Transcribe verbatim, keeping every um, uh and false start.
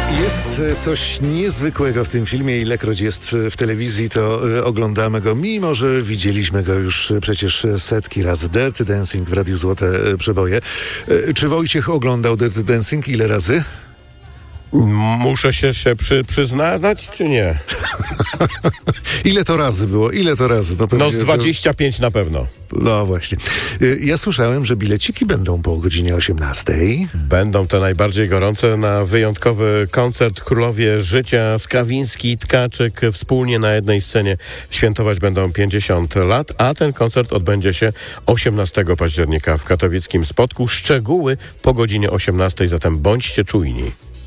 Jest coś niezwykłego w tym filmie. Ilekroć jest w telewizji, to oglądamy go, mimo że widzieliśmy go już przecież setki razy. Dirty Dancing w Radiu Złote Przeboje. Czy Wojciech oglądał Dirty Dancing? Ile razy? Muszę się, się przy, przyznać, czy nie? Ile to razy było? Ile to razy? No, no z dwadzieścia pięć na pewno. No właśnie. Ja słyszałem, że bileciki będą po godzinie osiemnastej. Będą te najbardziej gorące na wyjątkowy koncert Królowie Życia. Skawiński, Tkaczyk wspólnie na jednej scenie świętować będą pięćdziesiąt lat, a ten koncert odbędzie się osiemnastego października w katowickim Spodku. Szczegóły po godzinie osiemnastej, zatem bądźcie czujni.